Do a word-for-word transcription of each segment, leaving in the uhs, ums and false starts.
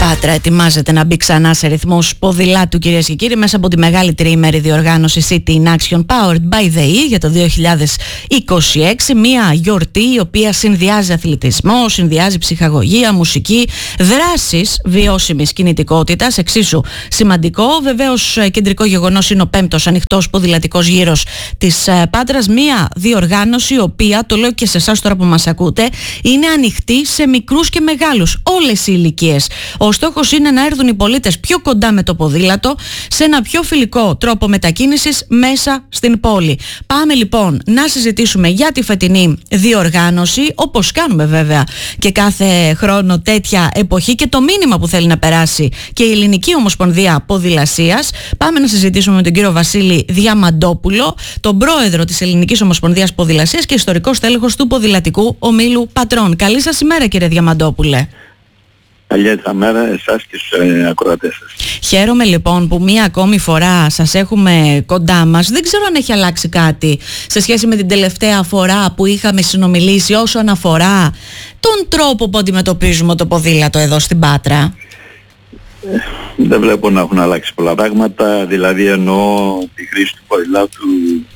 Πάτρα ετοιμάζεται να μπει ξανά σε ρυθμούς ποδηλάτου, κυρίες και κύριοι, μέσα από τη μεγάλη τριήμερη διοργάνωση City in Action Powered by the E για το δύο χιλιάδες είκοσι έξι. Μια γιορτή η οποία συνδυάζει αθλητισμό, συνδυάζει ψυχαγωγία, μουσική, δράσεις βιώσιμης κινητικότητας. Εξίσου σημαντικό, βεβαίως, κεντρικό γεγονός είναι ο πέμπτος ανοιχτός ποδηλατικός γύρος της Πάτρας. Μια διοργάνωση η οποία, το λέω και σε εσάς τώρα που μας ακούτε, είναι ανοιχτή σε μικρούς και μεγάλους, όλες οι ηλικίες. Ο στόχος είναι να έρθουν οι πολίτες πιο κοντά με το ποδήλατο, σε ένα πιο φιλικό τρόπο μετακίνησης μέσα στην πόλη. Πάμε λοιπόν να συζητήσουμε για τη φετινή διοργάνωση, όπως κάνουμε βέβαια και κάθε χρόνο τέτοια εποχή, και το μήνυμα που θέλει να περάσει και η Ελληνική Ομοσπονδία Ποδηλασίας. Πάμε να συζητήσουμε με τον κύριο Βασίλη Διαμαντόπουλο, τον πρόεδρο της Ελληνικής Ομοσπονδίας Ποδηλασίας και ιστορικό στέλεχος του Ποδηλατικού Ομίλου Πατρών. Καλή σας ημέρα, κύριε Διαμαντόπουλε. Καλή τα μέρα εσάς και στους ε, ακροατές σας. Χαίρομαι λοιπόν που μία ακόμη φορά σας έχουμε κοντά μας. Δεν ξέρω αν έχει αλλάξει κάτι σε σχέση με την τελευταία φορά που είχαμε συνομιλήσει όσον αφορά τον τρόπο που αντιμετωπίζουμε το ποδήλατο εδώ στην Πάτρα. Ε, δεν βλέπω να έχουν αλλάξει πολλά πράγματα. Δηλαδή εννοώ τη χρήση του ποδηλάτου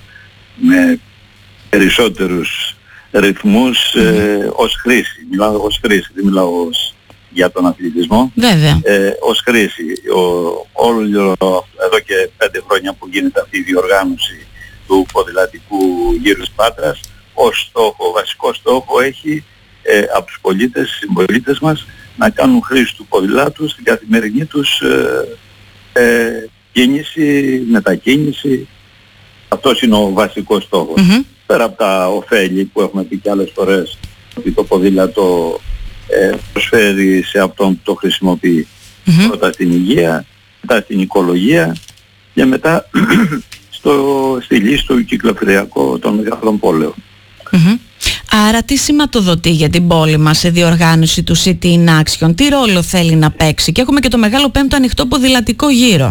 με περισσότερους ρυθμούς mm. ε, ως χρήση. Μιλάω ως χρήση, δεν μιλάω ως για τον αθλητισμό. Βέβαια. Ε, ως χρήση. Ο, όλο εδώ και πέντε χρόνια που γίνεται αυτή η διοργάνωση του ποδηλατικού γύρου της Πάτρας, ως στόχο, βασικό στόχο έχει ε, από τους πολίτες, συμπολίτες μας, να κάνουν χρήση του ποδηλάτου στην καθημερινή τους ε, ε, κίνηση, μετακίνηση. Αυτός είναι ο βασικός στόχος. Mm-hmm. Πέρα από τα ωφέλη που έχουμε πει και άλλες φορές, ότι το ποδήλατο Ε, προσφέρει σε αυτόν που το χρησιμοποιεί mm-hmm. πρώτα στην υγεία, μετά στην οικολογία και μετά στο, στη λύση του κυκλοφοριακού των μεγάλων πόλεων. Mm-hmm. Άρα τι σηματοδοτεί για την πόλη μας σε διοργάνωση του City in Action, τι ρόλο θέλει να παίξει? Και έχουμε και το μεγάλο πέμπτο ανοιχτό ποδηλατικό γύρο.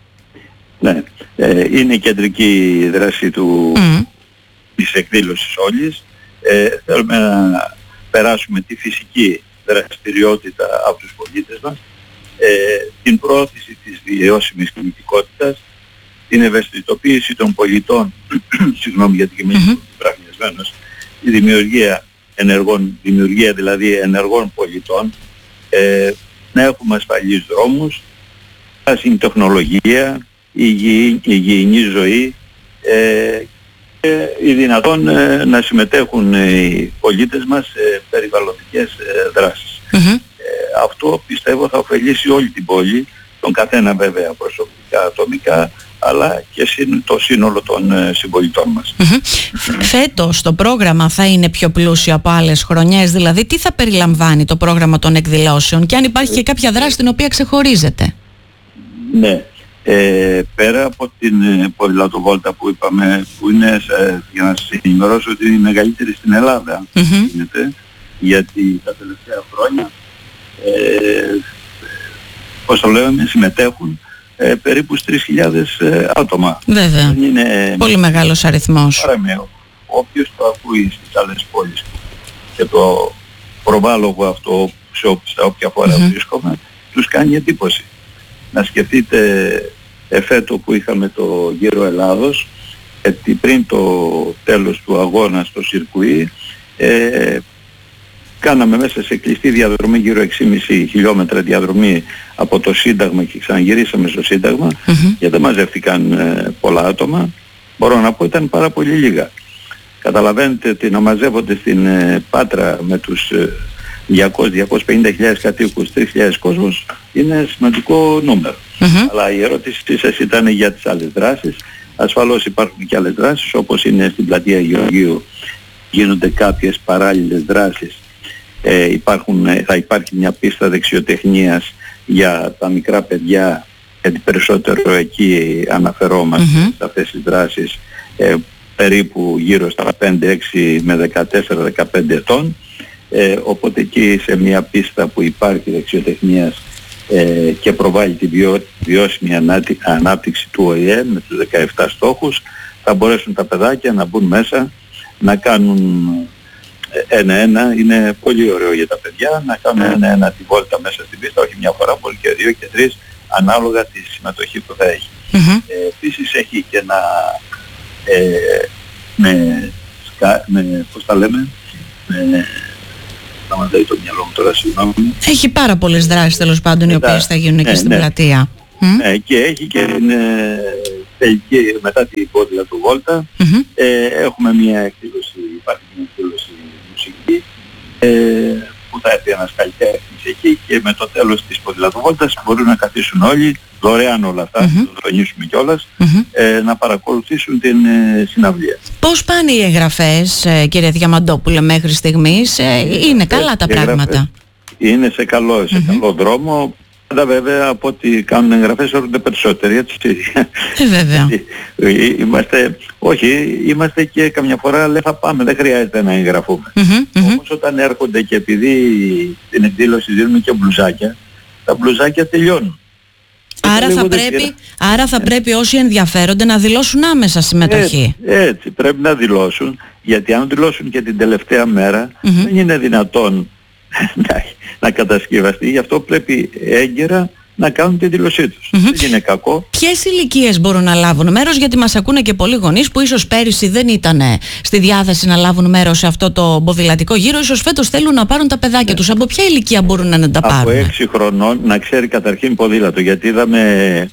Ναι, ε, είναι η κεντρική δράση του, mm. της εκδήλωσης όλης. Ε, θέλουμε να περάσουμε τη φυσική δραστηριότητα από τους πολίτες μας, ε, την πρόθεση της βιώσιμης κινητικότητας, την ευαισθητοποίηση των πολιτών, συγγνώμη γιατί και εμείς πραγμιασμένος, η δημιουργία ενεργών, δημιουργία δηλαδή ενεργών πολιτών, ε, να έχουμε ασφαλείς δρόμους, πράσινη τεχνολογία, υγιεινή, υγιεινή ζωή, ε, και οι δυνατόν ε, να συμμετέχουν ε, οι πολίτες μας σε περιβαλλοντικές ε, δράσεις. Mm-hmm. Ε, αυτό πιστεύω θα ωφελήσει όλη την πόλη, τον καθένα βέβαια προσωπικά, ατομικά, αλλά και το σύνολο των ε, συμπολιτών μας. Mm-hmm. Φέτος το πρόγραμμα θα είναι πιο πλούσιο από άλλες χρονιές, δηλαδή τι θα περιλαμβάνει το πρόγραμμα των εκδηλώσεων και αν υπάρχει και κάποια δράση την οποία ξεχωρίζεται? Ναι. Ε, πέρα από την ε, ποδηλατοβόλτα που είπαμε, που είναι, ε, για να σας ενημερώσω, ότι είναι η μεγαλύτερη στην Ελλάδα, mm-hmm. γίνεται, γιατί τα τελευταία χρόνια ε, όπως το λέμε συμμετέχουν ε, περίπου τρεις χιλιάδες ε, άτομα. Βέβαια, είναι, πολύ ε, μεγάλος αριθμός. Άρα, όποιος το ακούει στις άλλες πόλεις και το προβάλλω αυτό σε όποια φορά mm-hmm. βρίσκομαι, τους κάνει εντύπωση. Να σκεφτείτε εφέτο που είχαμε το Γύρο Ελλάδος, γιατί πριν το τέλος του αγώνα στο Σιρκουί ε, κάναμε μέσα σε κλειστή διαδρομή γύρω έξι κόμμα πέντε χιλιόμετρα διαδρομή από το Σύνταγμα και ξαναγυρίσαμε στο Σύνταγμα mm-hmm. και δεν μαζεύτηκαν ε, πολλά άτομα. Μπορώ να πω ήταν πάρα πολύ λίγα. Καταλαβαίνετε ότι να μαζεύονται στην ε, Πάτρα με τους ε, διακόσιες με διακόσιες πενήντα χιλιάδες κατοίκους, τρεις χιλιάδες κόσμος, είναι σημαντικό νούμερο. Mm-hmm. Αλλά η ερώτησή σας ήταν για τις άλλες δράσεις. Ασφαλώς υπάρχουν και άλλες δράσεις, όπως είναι στην πλατεία Γεωργίου, γίνονται κάποιες παράλληλες δράσεις. Ε, υπάρχουν, θα υπάρχει μια πίστα δεξιοτεχνίας για τα μικρά παιδιά, γιατί περισσότερο εκεί αναφερόμαστε mm-hmm. σε αυτές τις δράσεις, ε, περίπου γύρω στα πέντε έξι με δεκατέσσερα δεκαπέντε ετών. Ε, οπότε εκεί σε μια πίστα που υπάρχει δεξιοτεχνίας ε, και προβάλλει τη βιώ, βιώσιμη ανάπτυ, ανάπτυξη του Ο Ε Ε με τους δεκαεπτά στόχους, θα μπορέσουν τα παιδάκια να μπουν μέσα, να κάνουν ένα-ένα είναι πολύ ωραίο για τα παιδιά, να κάνουν ένα-ένα τη βόλτα μέσα στην πίστα, όχι μια φορά, μπορεί και δύο και τρεις, ανάλογα τη συμμετοχή που θα έχει. Mm-hmm. Ε, επίσης έχει και ένα, ε, με, σκα, με, πώς τα λέμε, με, να μας λέει το μυαλό μου τώρα, συγγνώμη. Έχει πάρα πολλές δράσεις τέλος πάντων, οι οποίες θα γίνουν και ναι, στην ναι. πλατεία. Ε, και έχει και την ε, τελική, μετά την πόδιλα του Βόλτα, Mm-hmm. ε, έχουμε μια εκδήλωση, υπάρχει μια εκδήλωση μουσική, ε, που θα έρθει ένας καλλιτέχνης εκεί και με το τέλος της ποδηλατού Βόλτας μπορούν να καθίσουν όλοι, δωρεάν όλα αυτά, mm-hmm. το τονίσουμε κιόλας, mm-hmm. ε, να παρακολουθήσουν την ε, συναυλία. Πώς πάνε οι εγγραφές, ε, κύριε Διαμαντόπουλε, μέχρι στιγμής? Ε, είναι καλά τα πράγματα? Είναι σε καλό, σε mm-hmm. καλό δρόμο. Πάντα βέβαια από ό,τι κάνουν εγγραφές έρχονται περισσότεροι, έτσι. Ε, βέβαια. Είμαστε, όχι, είμαστε και καμιά φορά λέει θα πάμε, δεν χρειάζεται να εγγραφούμε. Mm-hmm, mm-hmm. Όμως όταν έρχονται και επειδή την εκδήλωση δίνουμε και μπλουζάκια, τα μπλουζάκια τελειώνουν. Άρα θα, πρέπει, άρα θα πρέπει όσοι ενδιαφέρονται να δηλώσουν άμεσα συμμετοχή. Έτσι, έτσι πρέπει να δηλώσουν, γιατί αν δηλώσουν και την τελευταία μέρα mm-hmm. δεν είναι δυνατόν να, να κατασκευαστεί, γι' αυτό πρέπει έγκαιρα να κάνουν τη δήλωσή τους. Mm-hmm. Δεν είναι κακό. Ποιες ηλικίες μπορούν να λάβουν μέρος, γιατί μας ακούνε και πολλοί γονείς που ίσως πέρυσι δεν ήταν στη διάθεση να λάβουν μέρος σε αυτό το ποδηλατικό γύρο, ίσως φέτος θέλουν να πάρουν τα παιδάκια yeah. τους. Από ποια ηλικία μπορούν να τα πάρουν? Από έξι χρονών να ξέρει καταρχήν ποδήλατο, γιατί είδαμε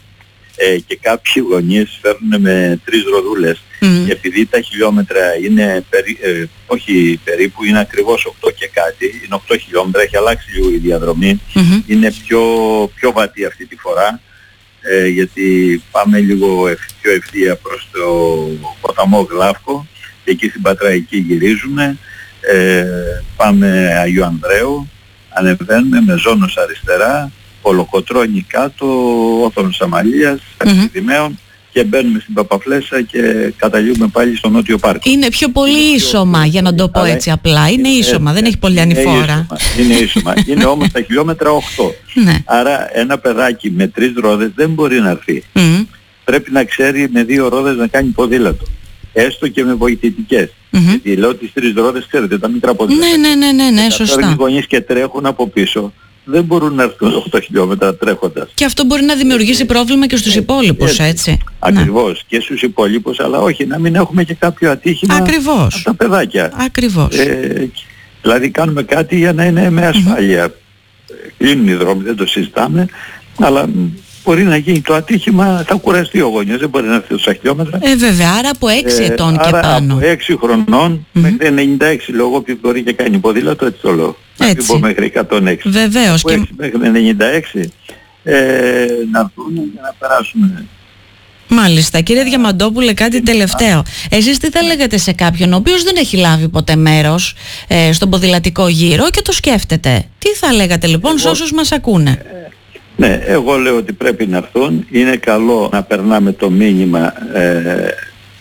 ε, και κάποιοι γονείς φέρνουν με τρεις ροδούλες mm. και επειδή τα χιλιόμετρα είναι περί, ε, όχι περίπου, είναι ακριβώς οκτώ και κάτι, είναι οκτώ χιλιόμετρα, έχει αλλάξει λίγο η διαδρομή, mm-hmm. είναι πιο, πιο βατή αυτή τη φορά, ε, γιατί πάμε λίγο ευ, πιο ευθεία προς το ποταμό Γλάφκο και εκεί στην Πατραϊκή γυρίζουμε, ε, πάμε Αγίου Ανδρέου, ανεβαίνουμε με Ζώνος αριστερά, Κολοκοτρώνη κάτω, Όθωνος Αμαλίας, Αξιδημαίων mm-hmm. και μπαίνουμε στην Παπαφλέσσα και καταλήγουμε πάλι στο Νότιο Πάρκο. Είναι πιο πολύ είναι ίσωμα, πιο... για να το πω αλλά... έτσι απλά. Είναι ίσωμα, ε, δεν έχει πολύ ανηφόρα. Είναι ίσωμα. Είναι όμως τα χιλιόμετρα οκτώ. Ναι. Άρα ένα παιδάκι με τρεις ρόδες δεν μπορεί να έρθει. Mm-hmm. Πρέπει να ξέρει με δύο ρόδες να κάνει ποδήλατο. Έστω και με βοηθητικές. Mm-hmm. Γιατί λέω τις τρεις ρόδες, ξέρετε, τα μικρά ποδήλατα. Ναι, ναι, ναι, ναι, ναι, σωστά. Οι γονείς και τρέχουν από πίσω. Δεν μπορούν να έρθουν οκτώ χιλιόμετρα τρέχοντας. Και αυτό μπορεί να δημιουργήσει πρόβλημα και στους υπόλοιπους, έτσι. έτσι. Ακριβώς. Να. Και στους υπόλοιπους, αλλά όχι, να μην έχουμε και κάποιο ατύχημα Ακριβώς. από τα παιδάκια. Ακριβώς. Ε, δηλαδή κάνουμε κάτι για να είναι με ασφάλεια. Mm-hmm. Κλείνουν οι δρόμοι, δεν το συζητάμε, αλλά μπορεί να γίνει το ατύχημα, θα κουραστεί ο γονιός, δεν μπορεί να έρθει τόσα χιλιόμετρα. Ε, βέβαια, άρα από έξι ε, ετών άρα και πάνω. Από έξι χρονών mm-hmm. μέχρι ενενήντα έξι λόγω που μπορεί και κάνει ποδήλατο, έτσι το λέω. Έτσι. Να πω μέχρι εκατόν έξι. Βεβαίως. Από έξι μέχρι ενενήντα έξι ε, να έρθουν και να περάσουμε. Μάλιστα. Κύριε Διαμαντόπουλε, κάτι τελευταίο. Εσείς τι θα λέγατε σε κάποιον ο οποίος δεν έχει λάβει ποτέ μέρος ε, στον ποδηλατικό γύρο και το σκέφτεται? Τι θα λέγατε λοιπόν εγώ, σε όσους μας ακούνε? Ε, ναι, εγώ λέω ότι πρέπει να έρθουν. Είναι καλό να περνάμε το μήνυμα, ε,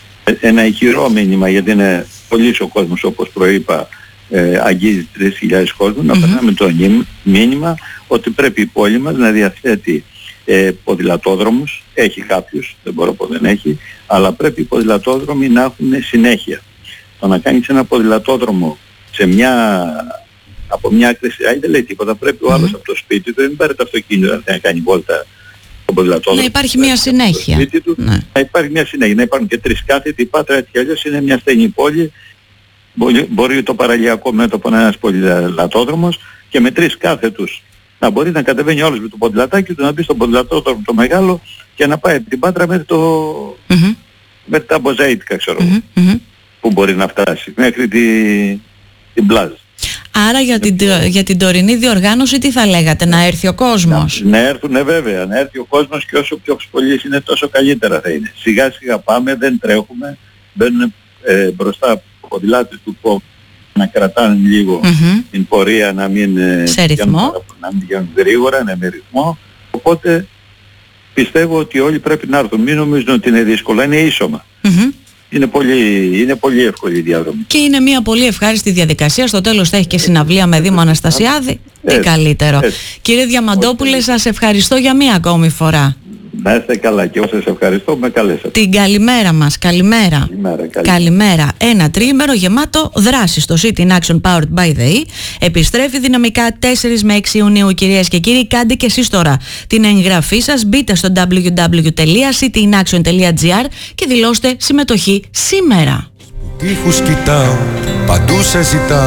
ένα ηχηρό μήνυμα, γιατί είναι πολύς ο κόσμος, όπως προείπα, ε, αγγίζει τρεις χιλιάδες κόσμου, mm-hmm. να περνάμε το μήνυμα ότι πρέπει η πόλη μας να διαθέτει ε, ποδηλατόδρομους. Έχει κάποιους, δεν μπορώ να πω δεν έχει, αλλά πρέπει οι ποδηλατόδρομοι να έχουν συνέχεια. Το να κάνεις ένα ποδηλατόδρομο σε μια, από μια άκρη δεν λέει τίποτα, πρέπει ο άλλος mm-hmm. από το σπίτι του, δεν πάρει το αυτοκίνητο να κάνει βόλτα στον ποδηλατόδρομο. Να υπάρχει μια συνέχεια. Του, ναι. Να υπάρχει μια συνέχεια, να υπάρχουν και τρεις κάθετοι. Η Πάτρα έτσι κι αλλιώς είναι μια στενή πόλη. Μπορεί, μπορεί το παραλιακό μέτωπο να είναι ένας ποδηλατόδρομος και με τρεις κάθετους να μπορεί να κατεβαίνει όλος με το ποδηλατάκι του, να μπει στον ποδηλατόδρομο το μεγάλο και να πάει από την Πάτρα μέχρι, το... mm-hmm. μέχρι τα Μποζαΐτικα, ξέρω mm-hmm. Mm-hmm. που μπορεί να φτάσει, μέχρι τη... την Πλάζ. Άρα για την, για την τωρινή διοργάνωση τι θα λέγατε, να έρθει ο κόσμος? Να, να έρθουν, ναι, βέβαια, να έρθει ο κόσμος και όσο πιο πολλοί είναι τόσο καλύτερα θα είναι. Σιγά σιγά πάμε, δεν τρέχουμε, μπαίνουν ε, μπροστά ποδηλάτες του που να κρατάνε λίγο mm-hmm. την πορεία, να μην, σε ρυθμό. να μην πηγαίνουν γρήγορα, να με ρυθμό. Οπότε πιστεύω ότι όλοι πρέπει να έρθουν. Μην νομίζουν ότι είναι δύσκολο, είναι ίσωμα. Mm-hmm. Είναι πολύ, είναι πολύ εύκολη η διαδρομή. Και είναι μια πολύ ευχάριστη διαδικασία. Στο τέλος θα έχει και συναυλία με Δήμο Αναστασιάδη. Τι καλύτερο. Έτσι. Κύριε Διαμαντόπουλε, σας ευχαριστώ για μία ακόμη φορά. Να είστε καλά και όσες ευχαριστώ με καλέσατε. Την καλημέρα μας, καλημέρα. Καλημέρα, καλημέρα. Καλημέρα. Ένα τρίμερο γεμάτο δράση στο City in Action Powered by the E. Επιστρέφει δυναμικά τέσσερις με έξι Ιουνίου, κυρίες και κύριοι. Κάντε και εσείς τώρα την εγγραφή σας. Μπείτε στο double-u double-u double-u τελεία city in action τελεία g r και δηλώστε συμμετοχή σήμερα. Τείχους κοιτάω, παντού σε ζητάω.